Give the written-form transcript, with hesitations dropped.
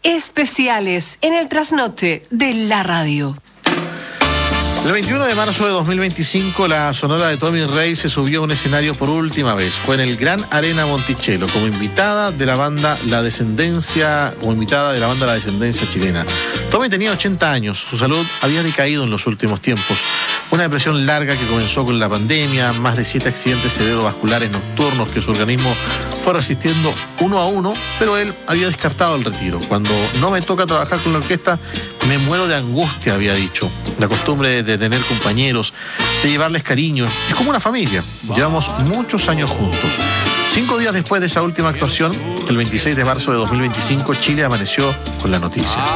especiales en el trasnoche de la radio. El 21 de marzo de 2025, la Sonora de Tommy Rey se subió a un escenario por última vez. Fue en el Gran Arena Monticello, como invitada de la banda La Descendencia chilena. Tommy tenía 80 años, su salud había decaído en los últimos tiempos. Una depresión larga que comenzó con la pandemia, más de 7 accidentes cerebrovasculares nocturnos que su organismo fue resistiendo uno a uno, pero él había descartado el retiro. Cuando no me toca trabajar con la orquesta, me muero de angustia, había dicho. La costumbre de tener compañeros, de llevarles cariño, es como una familia. Llevamos muchos años juntos. 5 días después de esa última actuación, el 26 de marzo de 2025, Chile amaneció con la noticia.